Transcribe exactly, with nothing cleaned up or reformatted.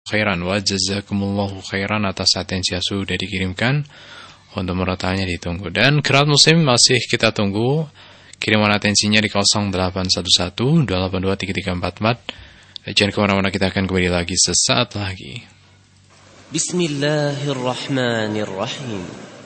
khairan wa jazakumullahu khairan atas atensi yang sudah dikirimkan. Untuk murotalnya ditunggu. Dan kerabat muslim masih kita tunggu kiriman atensinya di nol delapan satu satu dua delapan dua tiga tiga empat empat. Jangan kemana-mana, kita akan kembali lagi sesaat lagi. Bismillahirrahmanirrahim.